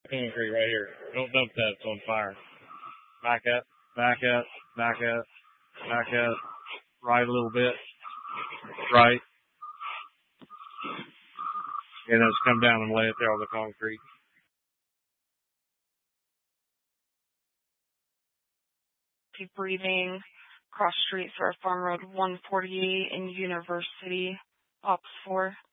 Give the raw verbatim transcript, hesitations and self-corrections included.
Concrete right here. Don't dump that. It's on fire. Back up, back up, back up, back up. Right a little bit. Right. And then just come down and lay it there on the concrete. Keep breathing. Cross street for Farm Road one forty-eight in University, Ops four.